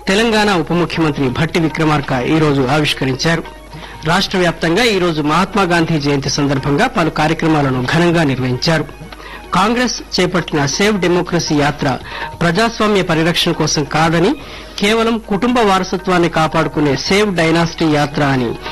తెలంగాణ ఉప ముఖ్యమంత్రి భట్టి విక్రమార్క ఈ రోజు ఆవిష్కరించారు. రాష్ట వ్యాప్తంగా ఈ రోజు మహాత్మాగాంధీ జయంతి సందర్భంగా పలు కార్యక్రమాలను ఘనంగా నిర్వహించారు. కాంగ్రెస్ చేపట్టిన సేవ్ డెమోక్రసీ యాత్ర ప్రజాస్వామ్య పరిరక్షణ కోసం కాదని కేవలం కుటుంబ వారసత్వాన్ని కాపాడుకునే సేవ్ డైనాసిటీ యాత్ర అని